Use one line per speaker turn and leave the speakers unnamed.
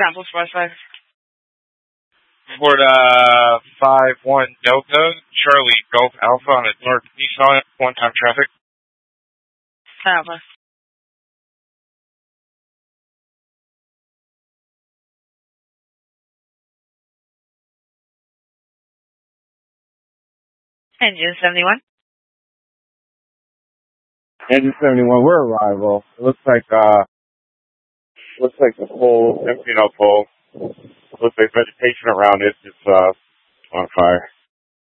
Sample 5-5.
Report 5-1 Delta, Charlie Golf Alpha on the northeast side, one-time traffic.
Alpha. Engine 71.
Engine 71, we're arrival. It looks like the pole, pole. Looks like vegetation around it is on fire.